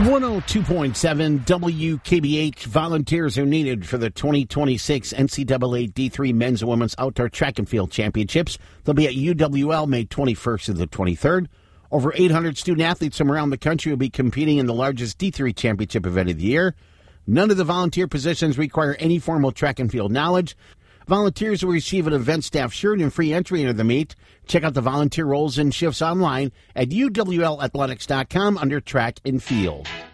102.7 WKBH. Volunteers are needed for the 2026 NCAA D3 Men's and Women's Outdoor Track and Field Championships. They'll be at UWL May 21st to the 23rd. Over 800 student athletes from around the country will be competing in the largest D3 championship event of the year. None of the volunteer positions require any formal track and field knowledge. Volunteers will receive an event staff shirt and free entry into the meet. Check out the volunteer roles and shifts online at uwlathletics.com under track and field.